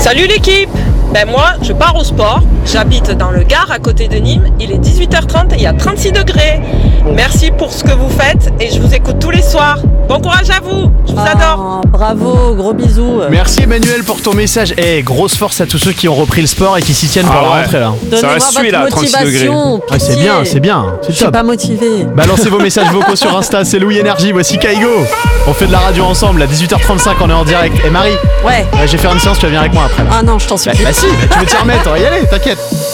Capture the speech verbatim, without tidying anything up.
Salut l'équipe! Ben moi, je pars au sport. J'habite dans le Gard à côté de Nîmes. Il est dix-huit heures trente et il y a trente-six degrés. Merci pour ce que vous faites et je vous écoute tous les soirs. Bon courage à vous, je vous Ah, adore. Bravo, gros bisous. Merci Emmanuel pour ton message. Et grosse force à tous ceux qui ont repris le sport et qui s'y tiennent pour Ah la ouais. rentrée là. Donnez-moi va suer, votre là, trente-six motivation. Ah, c'est pitié. bien, c'est bien. C'est Je suis top. pas motivée. Balancez vos messages vocaux sur Insta, c'est Louis Énergie, voici Kaigo. On fait de la radio ensemble, à dix-huit heures trente-cinq, on est en direct. Et Marie, Ouais. ouais, je vais faire une séance, tu vas venir avec moi après. Ah non, je t'en Bah, supplie. bah si, bah, tu veux t'y remettre, on va y aller, t'inquiète.